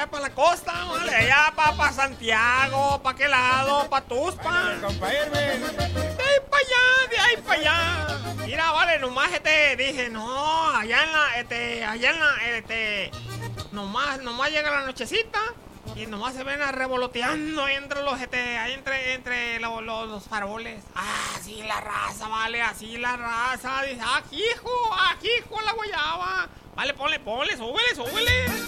allá para la costa, vale, allá para Santiago, para qué lado, para Tuspa. Compadre, De ahí para allá. Mira, vale, nomás dije, no, allá en la, nomás llega la nochecita y nomás se ven revoloteando ahí entre los faroles. Ah, así la raza, vale, así la raza. Dice, aquí hijo, la guayaba. Vale, ponle, súbele.